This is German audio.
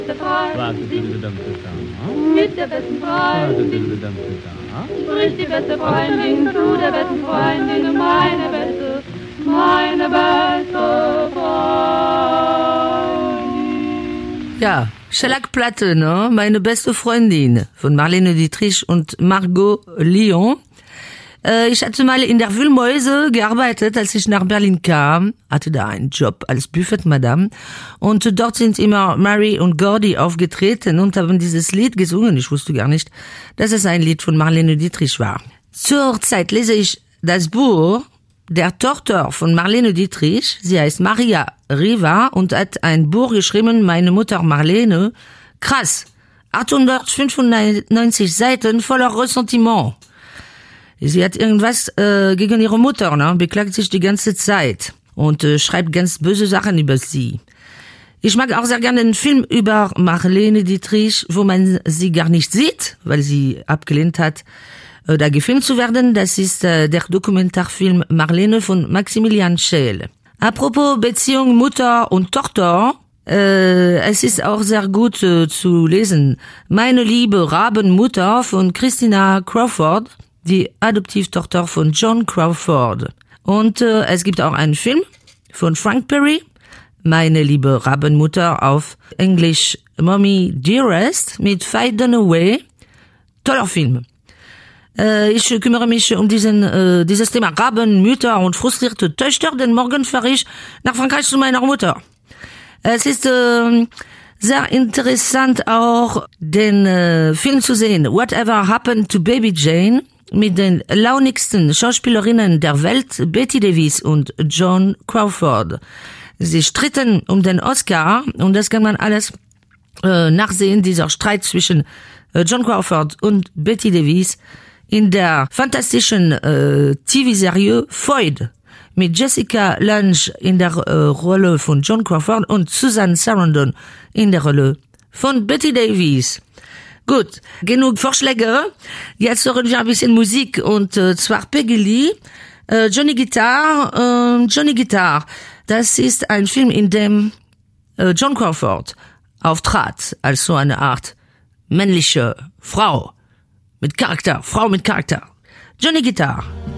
Mit der besten Freundin, sprich die beste Freundin zu der besten Freundin, meine beste Freundin. Ja, Schellackplatte, ne? Meine beste Freundin von Marlene Dietrich und Margot Lyon. Ich hatte mal in der Wühlmäuse gearbeitet, als ich nach Berlin kam, hatte da einen Job als Buffet-Madame und dort sind immer Mary und Gordy aufgetreten und haben dieses Lied gesungen. Ich wusste gar nicht, dass es ein Lied von Marlene Dietrich war. Zurzeit lese ich das Buch der Tochter von Marlene Dietrich. Sie heißt Maria Riva und hat ein Buch geschrieben, Meine Mutter Marlene. Krass, 895 Seiten voller Ressentiment. Sie hat irgendwas gegen ihre Mutter, ne? Beklagt sich die ganze Zeit und schreibt ganz böse Sachen über sie. Ich mag auch sehr gerne einen Film über Marlene Dietrich, wo man sie gar nicht sieht, weil sie abgelehnt hat, da gefilmt zu werden. Das ist der Dokumentarfilm Marlene von Maximilian Scheel. Apropos Beziehung Mutter und Tochter, es ist auch sehr gut zu lesen. Meine liebe Rabenmutter von Christina Crawford, die Adoptivtochter von John Crawford. Und es gibt auch einen Film von Frank Perry, Meine liebe Rabenmutter, auf Englisch Mommy Dearest, mit Faye Dunaway. Toller Film. Ich kümmere mich um dieses Thema Rabenmütter und frustrierte Töchter, denn morgen fahre ich nach Frankreich zu meiner Mutter. Es ist sehr interessant auch den Film zu sehen, Whatever Happened to Baby Jane, mit den launigsten Schauspielerinnen der Welt, Betty Davis und Joan Crawford. Sie stritten um den Oscar und das kann man alles nachsehen, dieser Streit zwischen Joan Crawford und Betty Davis in der fantastischen TV-Serie Freud mit Jessica Lange in der Rolle von Joan Crawford und Susan Sarandon in der Rolle von Betty Davis. Gut, genug Vorschläge. Jetzt hören wir ein bisschen Musik und zwar Peggy Lee, Johnny Guitar. Johnny Guitar, das ist ein Film, in dem Joan Crawford auftrat als so eine Art männliche Frau mit Charakter. Johnny Guitar.